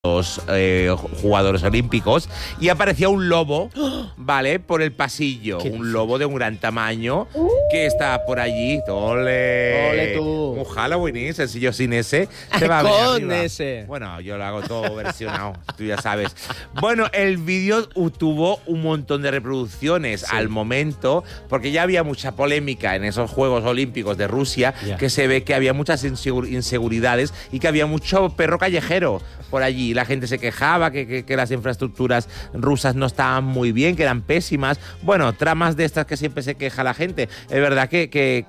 los jugadores olímpicos y aparecía un lobo, ¿vale? Por el pasillo. Un lobo de un gran tamaño que está por allí. ¡Ole tú! Un Halloween, sencillo sin ese. Se va a ver Con arriba. ese. Bueno, yo lo hago todo versionado, tú ya sabes. Bueno, el vídeo tuvo un montón de reproducciones al momento, porque ya había mucha polémica en esos Juegos Olímpicos de Rusia, que se ve que había muchas inseguridades y que había mucho perro callejero por allí. La gente se quejaba que las infraestructuras rusas no estaban muy bien, que eran pésimas. Bueno, tramas de estas que siempre se queja la gente. Es verdad que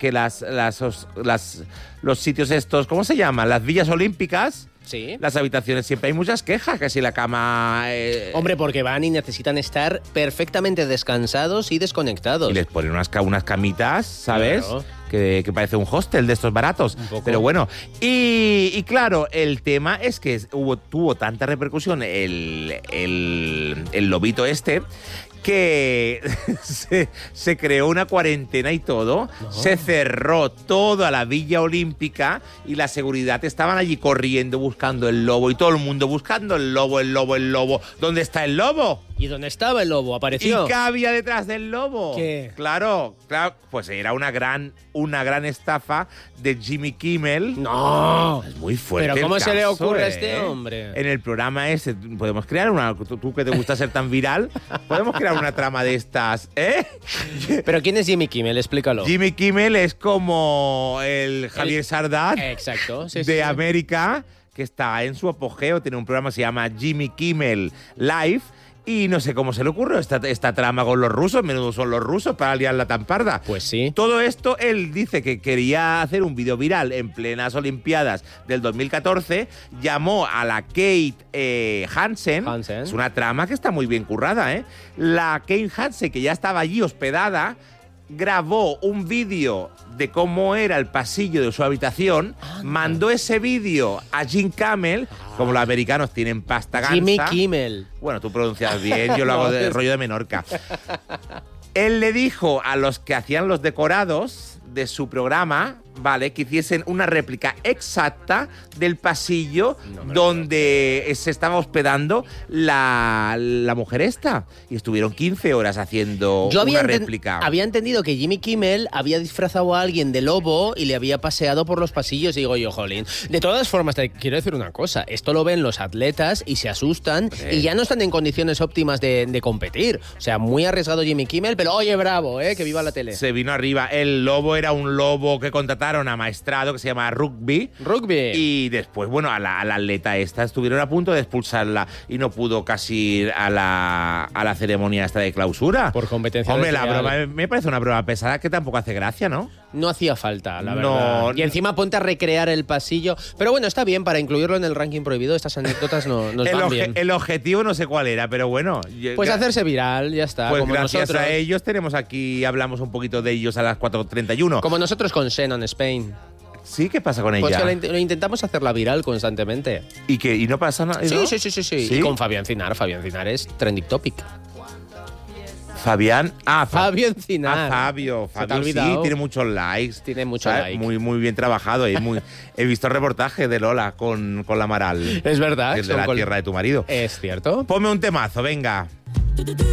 los sitios estos, ¿cómo se llaman? Las villas olímpicas. Sí. Las habitaciones siempre hay muchas quejas, que si la cama... Hombre, porque van y necesitan estar perfectamente descansados y desconectados. Y les ponen unas camitas, ¿sabes? Claro. Que parece un hostel de estos baratos. Pero bueno, y claro, el tema es que tuvo tanta repercusión el lobito este, que se creó una cuarentena y todo, se cerró toda la Villa Olímpica y la seguridad estaban allí corriendo buscando el lobo y todo el mundo buscando el lobo. ¿Dónde está el lobo? ¿Y dónde estaba el lobo? ¿Apareció? ¿Y qué había detrás del lobo? ¿Qué? Claro, pues era una gran estafa de Jimmy Kimmel. ¡No! Es muy fuerte. ¿Pero cómo el se le caso, ocurre a este hombre? En el programa ese podemos crear tú que te gusta ser tan viral, podemos crear una trama de estas, ¿eh? ¿Pero quién es Jimmy Kimmel? Explícalo. Jimmy Kimmel es como el Javier Sardat Exacto. de América, que está en su apogeo, tiene un programa que se llama Jimmy Kimmel Live. Y no sé cómo se le ocurrió esta trama con los rusos. Menudo son los rusos para liarla tan parda. Pues sí. Todo esto, él dice que quería hacer un vídeo viral en plenas Olimpiadas del 2014. Llamó a la Kate Hansen. Es una trama que está muy bien currada, ¿eh? La Kate Hansen, que ya estaba allí hospedada, grabó un vídeo de cómo era el pasillo de su habitación, mandó ese vídeo a Jim Kimmel. Como los americanos tienen pasta gansa. Jimmy Kimmel. Bueno, tú pronuncias bien, yo lo hago de rollo de Menorca. Él le dijo a los que hacían los decorados de su programa, ¿vale?, que hiciesen una réplica exacta del pasillo donde se estaba hospedando la mujer esta. Y estuvieron 15 horas haciendo una réplica. Había entendido que Jimmy Kimmel había disfrazado a alguien de lobo y le había paseado por los pasillos. Y digo yo, jolín. De todas formas, te quiero decir una cosa. Esto lo ven los atletas y se asustan y ya no están en condiciones óptimas de competir. O sea, muy arriesgado Jimmy Kimmel, pero oye, bravo, que viva la tele. Se vino arriba. El lobo era un lobo que contrataron amaestrado, que se llama Rugby. Y después, bueno, a la atleta esta estuvieron a punto de expulsarla y no pudo casi ir a la ceremonia esta de clausura. Por competencia. Hombre, la broma me parece una broma pesada que tampoco hace gracia, ¿no? No hacía falta, la verdad. Y encima ponte a recrear el pasillo. Pero bueno, está bien, para incluirlo en el ranking prohibido, estas anécdotas nos van bien. El objetivo no sé cuál era, pero bueno. Pues hacerse viral, ya está. Pues como gracias nosotros. a ellos tenemos aquí, hablamos un poquito de ellos a las 4:31. Como nosotros con Shannon Spain. ¿Sí? ¿Qué pasa con ella? Pues que lo intentamos hacerla viral constantemente. ¿Y no pasa nada? Sí, ¿no? Sí. Y con Fabián Cinar. Fabián Cinar es trending topic. Fabián. Fabián Cinar. Fabio, sí, tiene muchos likes. Tiene muchos likes. Muy bien trabajado. He visto el reportaje de Lola con la Maral. Es verdad. Es de la tierra de tu marido. Es cierto. Ponme un temazo, venga.